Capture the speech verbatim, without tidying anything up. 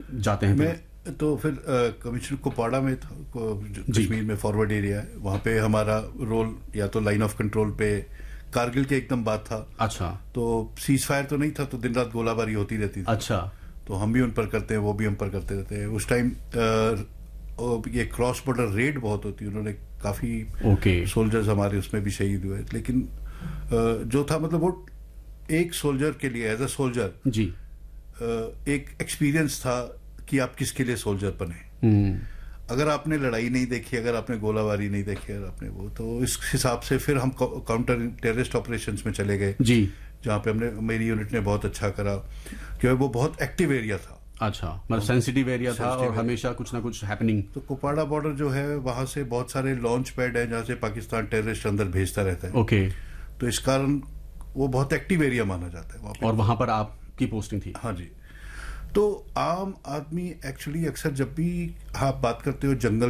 जाते हैं? मैं तो फिर कमिश्नर कुपवाड़ा में था, कश्मीर में फॉरवर्ड एरिया है, वहाँ पे हमारा रोल या तो लाइन ऑफ कंट्रोल पे कारगिल के एकदम बाद था। अच्छा। तो सीज फायर तो नहीं था, तो दिन रात गोलाबारी होती रहती थी। अच्छा। तो हम भी उन पर करते हैं, वो भी हम पर करते रहते हैं। उस टाइम ये क्रॉस बॉर्डर रेड बहुत होती है, उन्होंने काफी ओके सोल्जर्स हमारे उसमें भी शहीद हुए। लेकिन जो था मतलब वो एक सोल्जर के लिए एज अ सोल्जर जी एक एक्सपीरियंस था कि आप किसके लिए सोल्जर बने। अगर आपने लड़ाई नहीं देखी, अगर आपने गोलाबारी नहीं देखी, अगर आपने वो, तो इस हिसाब से फिर हम काउंटर टेररिस्ट ऑपरेशंस में चले गए जी, जहाँ पे हमने मेरी यूनिट ने बहुत अच्छा करा, क्योंकि वो बहुत एक्टिव एरिया था। अच्छा, मतलब सेंसिटिव एरिया था और हमेशा कुछ ना कुछ हैपनिंग। तो कुपवाड़ा बॉर्डर जो है वहां से बहुत सारे लॉन्च पैड है जहाँ से पाकिस्तान टेररिस्ट अंदर भेजता रहता है। ओके। तो इस कारण वो बहुत एक्टिव एरिया माना जाता है वहाँ पे। और वहां पर आपकी पोस्टिंग थी? हाँ जी। तो आम आदमी एक्चुअली अक्सर जब भी आप बात करते हो जंगल